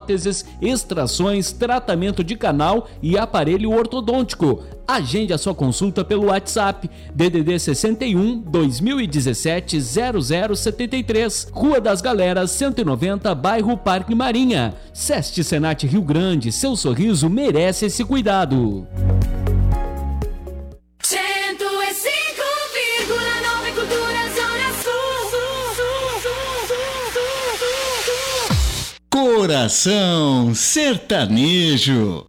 próteses, extrações, tratamento de canal e aparelho ortodôntico. Agende a sua consulta pelo WhatsApp DDD 61 2017 0073, Rua das Galeras 190, bairro Parque Marinha. Seste Senat Rio Grande, seu sorriso merece esse cuidado. 105,9 Cultura Zona Sul. Coração Sertanejo.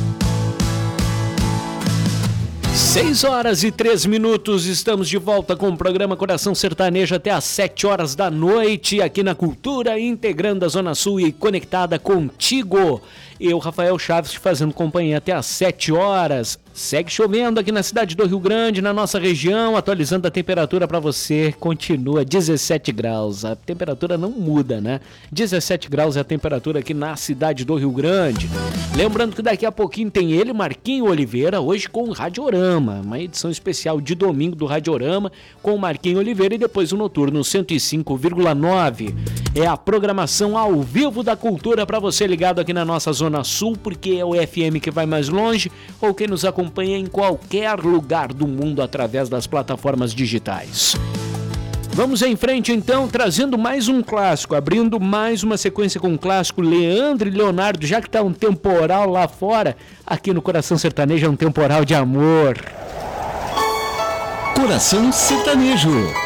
6h03, estamos de volta com o programa Coração Sertanejo até às 7h da noite, aqui na Cultura, integrando a Zona Sul e conectada contigo. Eu, Rafael Chaves, te fazendo companhia até às 7h. Segue chovendo aqui na cidade do Rio Grande, na nossa região, atualizando a temperatura para você, continua 17 graus, a temperatura não muda, né? 17 graus é a temperatura aqui na cidade do Rio Grande. Lembrando que daqui a pouquinho tem ele, Marquinho Oliveira, hoje com o Radiorama, uma edição especial de domingo do Radiorama, com o Marquinho Oliveira e depois o Noturno 105,9. É a programação ao vivo da cultura para você ligado aqui na nossa Zona Sul, porque é o FM que vai mais longe, ou quem nos acompanha em qualquer lugar do mundo através das plataformas digitais. Vamos em frente então, trazendo mais um clássico, abrindo mais uma sequência com um clássico, Leandro e Leonardo, já que tá um temporal lá fora, aqui no Coração Sertanejo é um temporal de amor. Coração Sertanejo.